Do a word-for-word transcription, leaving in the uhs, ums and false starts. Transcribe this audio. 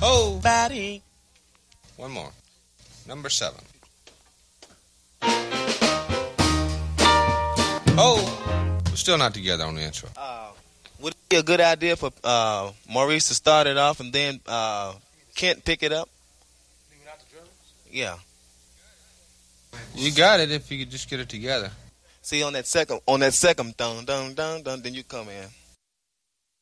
Oh. Body. One more. Number seven. Oh. We're still not together on the intro. Uh, would it be a good idea for uh, Maurice to start it off and then uh, Kent pick it up? Without the drums? Yeah. You got it if you could just get it together. See, on that second, on that second, dun dun dun dun, then you come in.